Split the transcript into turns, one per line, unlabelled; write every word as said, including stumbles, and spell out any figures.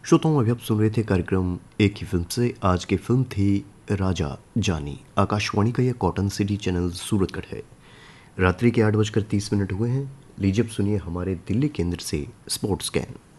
श्रोताओं, अभी आप सुन रहे थे कार्यक्रम एक ही फिल्म से। आज की फिल्म थी राजा जानी। आकाशवाणी का यह कॉटन सिटी चैनल सूरतगढ़ है। रात्रि के आठ बजकर तीस मिनट हुए हैं। लीजिए अब सुनिए हमारे दिल्ली केंद्र से स्पोर्ट्स स्कैन।